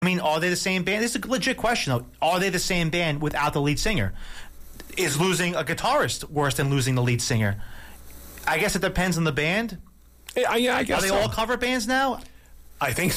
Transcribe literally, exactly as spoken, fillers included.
I mean, are they the same band? This is a legit question, though. Are they the same band without the lead singer? Is losing a guitarist worse than losing the lead singer? I guess it depends on the band. Yeah, yeah I guess Are they so. all cover bands now? I think